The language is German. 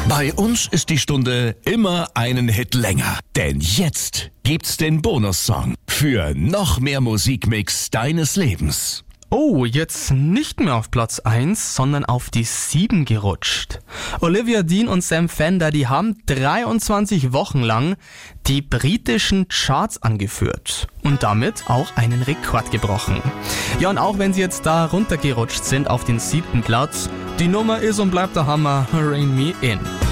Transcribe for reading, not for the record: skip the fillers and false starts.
Bei uns ist die Stunde immer einen Hit länger. Denn jetzt gibt's den Bonussong für noch mehr Musikmix deines Lebens. Oh, jetzt nicht mehr auf Platz 1, sondern auf die 7 gerutscht. Olivia Dean und Sam Fender, die haben 23 Wochen lang die britischen Charts angeführt und damit auch einen Rekord gebrochen. Ja, und auch wenn sie jetzt da runtergerutscht sind auf den 7. Platz, die Nummer ist und bleibt der Hammer, Rein Me In.